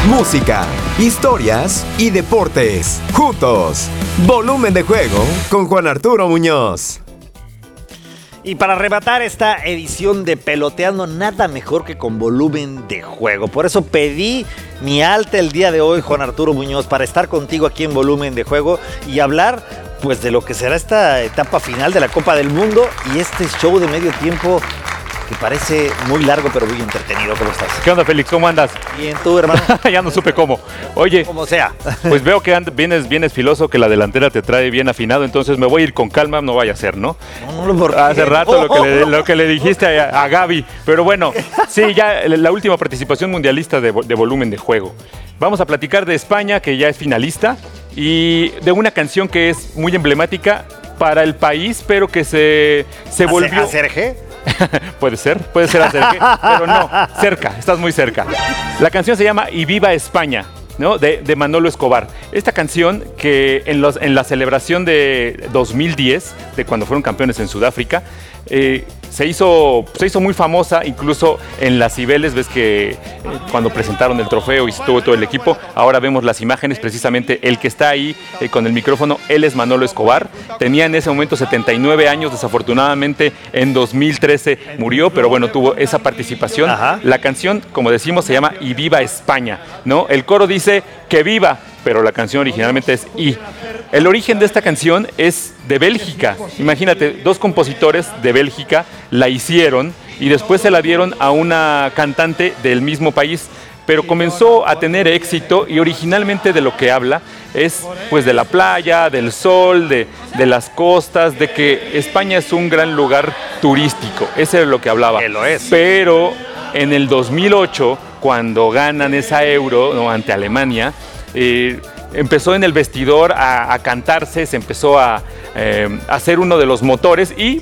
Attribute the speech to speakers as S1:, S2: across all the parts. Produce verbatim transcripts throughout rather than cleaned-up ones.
S1: música, historias y deportes. Juntos. Volumen de Juego con Juan Arturo Muñoz.
S2: Y para arrebatar esta edición de Peloteando, nada mejor que con volumen de juego. Por eso pedí mi alta el día de hoy, Juan Arturo Muñoz, para estar contigo aquí en Volumen de Juego y hablar pues de lo que será esta etapa final de la Copa del Mundo y este show de medio tiempo que parece muy largo pero muy entretenido. ¿Cómo estás?
S3: ¿Qué onda, Félix? ¿Cómo andas?
S2: Bien, tú, hermano.
S3: Ya no supe cómo. Oye,
S2: como sea.
S3: Pues veo que and- vienes, vienes filoso, que la delantera te trae bien afinado, entonces me voy a ir con calma, no vaya a ser, ¿no?
S2: No, no, ¿por qué?
S3: Hace rato
S2: Oh,
S3: lo, que le,
S2: oh,
S3: lo que le dijiste a, a Gaby, pero bueno, sí, ya la última participación mundialista de, de Volumen de Juego. Vamos a platicar de España, que ya es finalista, y de una canción que es muy emblemática para el país, pero que se, se volvió...
S2: ¿A Sergio?
S3: Puede ser, puede ser acerque, pero no, cerca, estás muy cerca. La canción se llama Y Viva España, ¿no? De, de Manolo Escobar. Esta canción que en, los, en la celebración de dos mil diez, de cuando fueron campeones en Sudáfrica, eh, se, hizo, se hizo muy famosa, incluso en las Cibeles, ves que eh, cuando presentaron el trofeo y estuvo todo el equipo, ahora vemos las imágenes, precisamente el que está ahí eh, con el micrófono, él es Manolo Escobar, tenía en ese momento setenta y nueve años, desafortunadamente en dos mil trece murió, pero bueno, tuvo esa participación.
S2: Ajá.
S3: La canción, como decimos, se llama Y Viva España, ¿no? El coro dice que viva, pero la canción originalmente es Y. El origen de esta canción es de Bélgica. Imagínate, dos compositores de Bélgica la hicieron y después se la dieron a una cantante del mismo país, pero comenzó a tener éxito y originalmente de lo que habla es pues de la playa, del sol, de, de las costas, de que España es un gran lugar turístico. Ese es lo que hablaba.
S2: Que lo es.
S3: Pero en el dos mil ocho, cuando ganan esa Euro, ¿no?, ante Alemania, eh, empezó en el vestidor a, a cantarse, se empezó a, eh, a ser uno de los motores y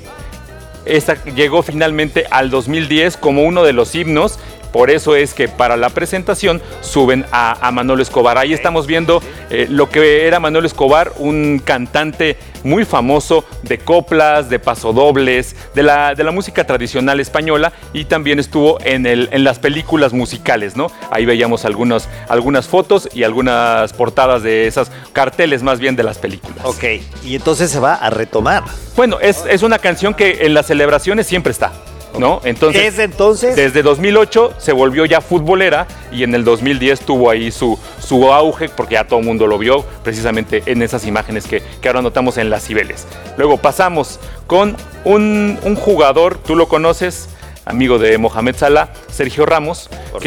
S3: esta llegó finalmente al dos mil diez como uno de los himnos. Por eso es que para la presentación suben a, a Manolo Escobar. Ahí estamos viendo eh, lo que era Manolo Escobar, un cantante muy famoso de coplas, de pasodobles, de la, de la música tradicional española, y también estuvo en, el, en las películas musicales, ¿no? Ahí veíamos algunos, algunas fotos y algunas portadas de esas carteles más bien de las películas.
S2: Ok, y entonces se va a retomar.
S3: Bueno, es, es una canción que en las celebraciones siempre está, ¿no? Entonces,
S2: ¿Desde entonces?
S3: Desde dos mil ocho se volvió ya futbolera y en el dos mil diez tuvo ahí su, su auge porque ya todo el mundo lo vio precisamente en esas imágenes que, que ahora notamos en las Cibeles. Luego pasamos con un, un jugador, tú lo conoces, amigo de Mohamed Salah, Sergio Ramos,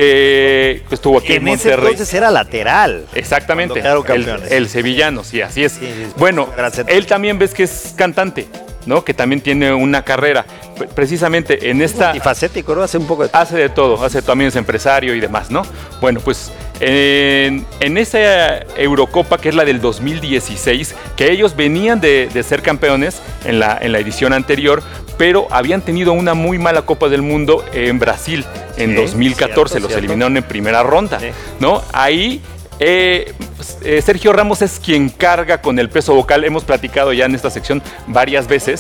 S3: que estuvo aquí en,
S2: en ese
S3: Monterrey.
S2: entonces era lateral.
S3: Exactamente,
S2: Cuando quedaron
S3: el,
S2: campeones.
S3: el sevillano, sí, así es.
S2: Sí, sí,
S3: bueno,
S2: gracias.
S3: él también ves que es cantante, ¿no? Que también tiene una carrera. Pre- Precisamente en esta...
S2: Multifacético, ¿no? Hace un poco de...
S3: Hace de todo, hace también es empresario y demás, ¿no? Bueno, pues en, en esa Eurocopa, que es la del dos mil dieciséis, que ellos venían de, de ser campeones en la, en la edición anterior, pero habían tenido una muy mala Copa del Mundo en Brasil en
S2: Sí,
S3: dos mil catorce,
S2: cierto,
S3: los
S2: cierto.
S3: eliminaron en primera ronda,
S2: Sí.
S3: ¿no? Ahí... Eh, eh, Sergio Ramos es quien carga con el peso vocal. Hemos platicado ya en esta sección varias veces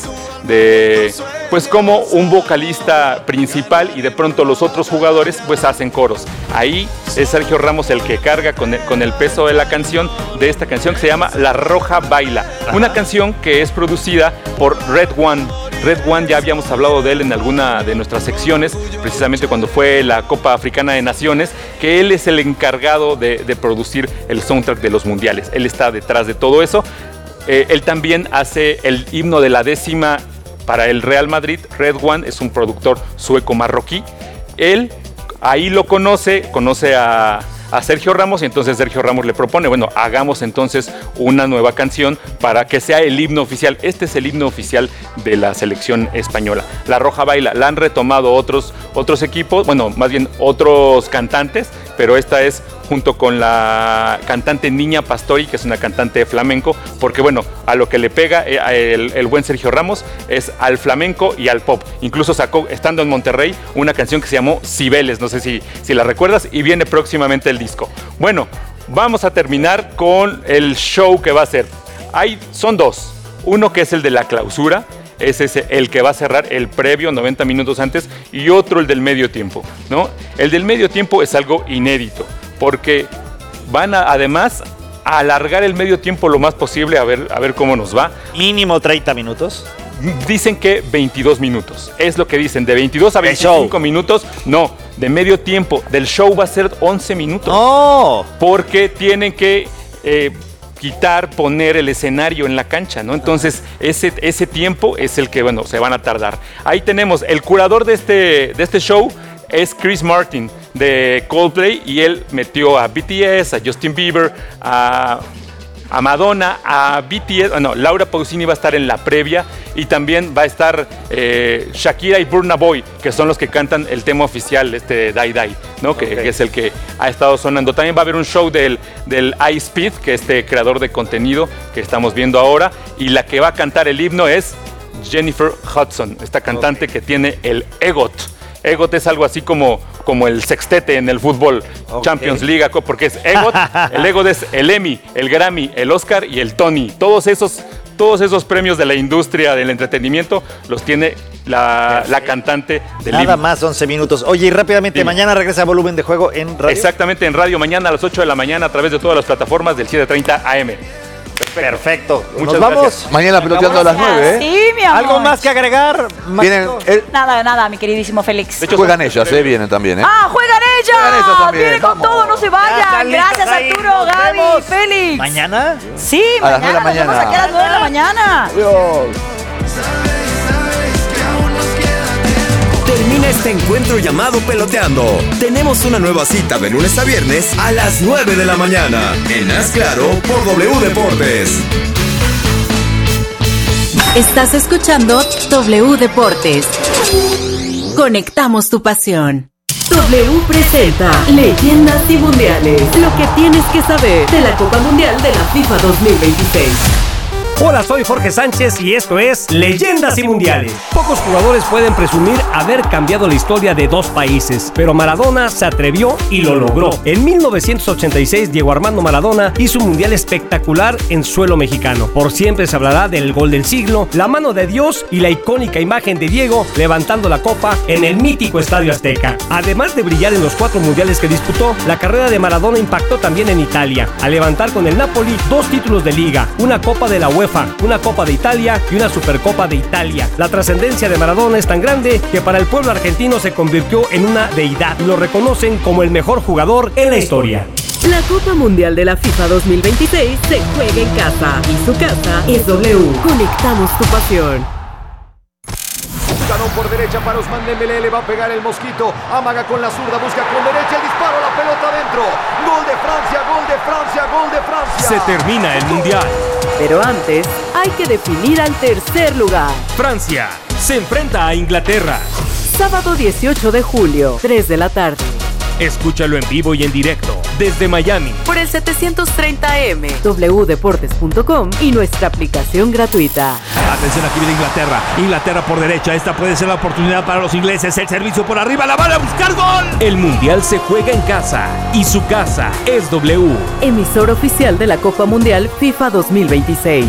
S3: de pues como un vocalista principal y de pronto los otros jugadores pues hacen coros. Ahí es Sergio Ramos el que carga con el, con el peso de la canción, de esta canción que se llama La Roja Baila, una canción que es producida por Red One. Red One, ya habíamos hablado de él en alguna de nuestras secciones, precisamente cuando fue la Copa Africana de Naciones, que él es el encargado de, de producir el soundtrack de los mundiales. Él está detrás de todo eso. Eh, él también hace el himno de la décima para el Real Madrid. Red One es un productor sueco-marroquí. Él ahí lo conoce, conoce a... a Sergio Ramos, y entonces Sergio Ramos le propone, bueno, hagamos entonces una nueva canción para que sea el himno oficial. Este es el himno oficial de la selección española. La Roja Baila, la han retomado otros, otros equipos, bueno, más bien otros cantantes, pero esta es junto con la cantante Niña Pastori, que es una cantante de flamenco, porque bueno, a lo que le pega el, el buen Sergio Ramos es al flamenco y al pop. Incluso sacó, estando en Monterrey, una canción que se llamó Cibeles, no sé si, si la recuerdas, y viene próximamente el disco. Bueno, vamos a terminar con el show que va a ser. Hay, son dos, uno que es el de la clausura, ese es el que va a cerrar el previo noventa minutos antes, y otro el del medio tiempo, ¿no? El del medio tiempo es algo inédito, porque van a, además a alargar el medio tiempo lo más posible a ver, a ver cómo nos va.
S2: Mínimo treinta minutos.
S3: Dicen que veintidós minutos, es lo que dicen, de veintidós a veinticinco minutos, no, de medio tiempo, del show va a ser once minutos.
S2: ¡No!
S3: Porque tienen que eh, quitar, poner el escenario en la cancha, ¿no? Entonces, ese, ese tiempo es el que, bueno, se van a tardar. Ahí tenemos, el curador de este, de este show es Chris Martin, de Coldplay, y él metió a B T S, a Justin Bieber, a... a Madonna, a B T S, no, Laura Pausini va a estar en la previa y también va a estar eh, Shakira y Burna Boy, que son los que cantan el tema oficial, este Die Die, ¿no? Que,
S2: okay.
S3: que es el que ha estado sonando. También va a haber un show del, del iSpeed, que es este creador de contenido que estamos viendo ahora, y la que va a cantar el himno es Jennifer Hudson, esta cantante okay. que tiene el EGOT. EGOT es algo así como, como el sextete en el fútbol, okay. Champions League, porque es EGOT, el EGOT es el Emmy, el Grammy, el Oscar y el Tony. Todos esos, todos esos premios de la industria del entretenimiento los tiene la, la cantante del
S2: Nada
S3: himno.
S2: más once minutos. Oye, y rápidamente,
S3: Dime.
S2: mañana regresa Volumen de Juego en radio.
S3: Exactamente, en radio, mañana a las ocho de la mañana a través de todas las plataformas del siete treinta A M.
S2: Perfecto. Perfecto.
S3: Muchas
S2: Nos vamos.
S3: gracias.
S4: Mañana peloteando a las nueve, ¿eh?
S5: Sí, mi amor.
S2: ¿Algo más que agregar?
S4: Vienen, el-
S5: Nada, nada, mi queridísimo Félix.
S3: De hecho,
S4: juegan
S3: son-
S4: ellas, ¿eh? Vienen también, ¿eh?
S5: ¡Ah, juegan ellas!
S4: Juegan ellas también.
S5: Vienen con
S4: Vamos.
S5: todo, no se
S2: Ya
S5: vayan.
S2: están listas
S5: Gracias,
S2: ahí.
S5: Arturo,
S2: Nos
S5: Gaby,
S2: vemos.
S5: Félix.
S2: ¿Mañana?
S5: Sí,
S4: A las nueve de la
S5: mañana. Nos vemos
S4: mañana.
S5: aquí a las nueve de la mañana.
S1: Termina este encuentro llamado Peloteando. Tenemos una nueva cita de lunes a viernes a las nueve de la mañana. En Haz Claro por W Deportes.
S6: Estás escuchando W Deportes. Conectamos tu pasión. W presenta Leyendas y Mundiales. Lo que tienes que saber de la Copa Mundial de la FIFA dos mil veintiséis.
S7: Hola, soy Jorge Sánchez y esto es Leyendas y Mundiales. Pocos jugadores pueden presumir haber cambiado la historia de dos países, pero Maradona se atrevió y lo logró. En mil novecientos ochenta y seis, Diego Armando Maradona hizo un mundial espectacular en suelo mexicano. Por siempre se hablará del gol del siglo, la mano de Dios y la icónica imagen de Diego levantando la copa en el mítico Estadio Azteca. Además de brillar en los cuatro mundiales que disputó, la carrera de Maradona impactó también en Italia, al levantar con el Napoli dos títulos de liga, una Copa de la UEFA, una Copa de Italia y una Supercopa de Italia. La trascendencia de Maradona es tan grande que para el pueblo argentino se convirtió en una deidad. Lo reconocen como el mejor jugador en la historia.
S6: La Copa Mundial de la FIFA dos mil veintiséis se juega en casa y su casa es W. Conectamos tu pasión.
S8: Ganó por derecha para Ousmane Dembélé, le va a pegar el mosquito, amaga con la zurda, busca con derecha el disparo, la pelota adentro. Gol de Francia, gol de Francia, gol de Francia.
S7: Se termina el mundial.
S6: Pero antes hay que definir al tercer lugar.
S7: Francia se enfrenta a Inglaterra.
S6: Sábado dieciocho de julio, tres de la tarde.
S7: Escúchalo en vivo y en directo desde Miami.
S6: Por el setecientos treinta A M, w deportes punto com y nuestra aplicación gratuita.
S9: Atención, aquí viene Inglaterra. Inglaterra por derecha. Esta puede ser la oportunidad para los ingleses. El servicio por arriba. La van a buscar. ¡Gol!
S7: El mundial se juega en casa y su casa es W.
S6: Emisor oficial de la Copa Mundial FIFA dos mil veintiséis.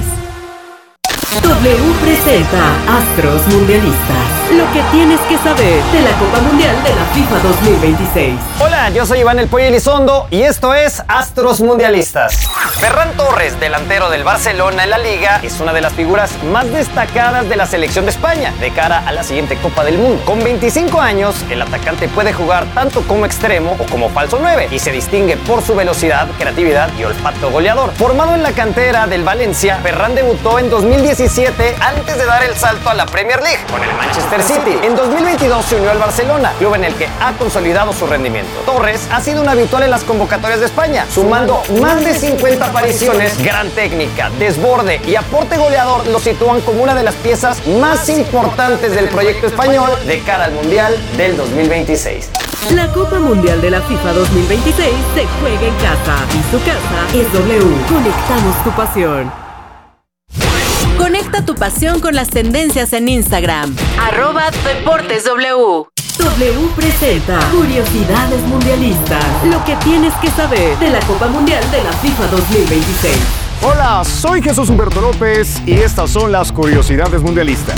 S6: W presenta Astros Mundialistas. Lo que tienes que saber de la Copa Mundial de la FIFA dos mil veintiséis.
S10: Hola, yo soy Iván El Pollo Elizondo y esto es Astros Mundialistas. Ferran Torres, delantero del Barcelona en la Liga, es una de las figuras más destacadas de la selección de España de cara a la siguiente Copa del Mundo. Con veinticinco años, el atacante puede jugar tanto como extremo o como falso nueve y se distingue por su velocidad, creatividad y olfato goleador. Formado en la cantera del Valencia, Ferran debutó en dos mil diecisiete antes de dar el salto a la Premier League con el Manchester City. En dos mil veintidós se unió al Barcelona, club en el que ha consolidado su rendimiento. Torres ha sido un habitual en las convocatorias de España, sumando más de cincuenta apariciones. Gran técnica, desborde y aporte goleador lo sitúan como una de las piezas más importantes del proyecto español de cara al Mundial del dos mil veintiséis.
S6: La Copa Mundial de la FIFA dos mil veintiséis se juega en casa y su casa es W. Conectamos tu pasión. Conecta tu pasión con las tendencias en Instagram. Arroba Deportes W. W presenta Curiosidades Mundialistas. Lo que tienes que saber de la Copa Mundial de la FIFA dos mil veintiséis.
S8: Hola, soy Jesús Humberto López y estas son las curiosidades mundialistas.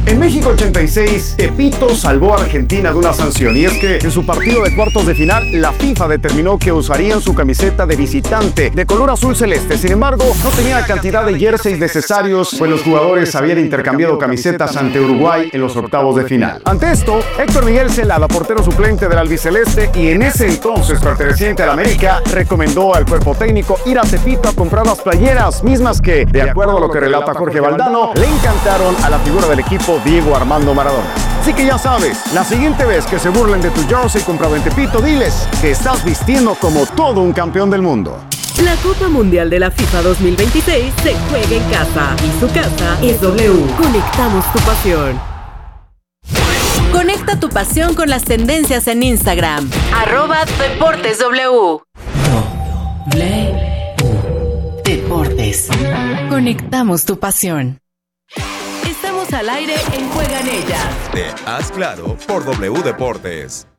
S8: En México ochenta y seis, Tepito salvó a Argentina de una sanción, y es que en su partido de cuartos de final, la FIFA determinó que usarían su camiseta de visitante de color azul celeste. Sin embargo, no tenía la cantidad de jerseys necesarios, pues los jugadores habían intercambiado camisetas ante Uruguay en los octavos de final. Ante esto, Héctor Miguel Celada, portero suplente del albiceleste y en ese entonces perteneciente al América, recomendó al cuerpo técnico ir a Tepito a comprar las playeras, mismas que, de acuerdo a lo que relata Jorge Valdano, le encantaron a la figura del equipo Diego Armando Maradona. Así que ya sabes, la siguiente vez que se burlen de tu jersey comprado en Tepito, diles que estás vistiendo como todo un campeón del mundo.
S6: La Copa Mundial de la FIFA dos mil veintiséis se juega en casa y su casa es W. Conectamos tu pasión. Conecta tu pasión con las tendencias en Instagram. Arroba Deportes W. Deportes. Conectamos tu pasión. Estamos al aire en Juegan Ellas.
S1: De Haz Claro por W Deportes.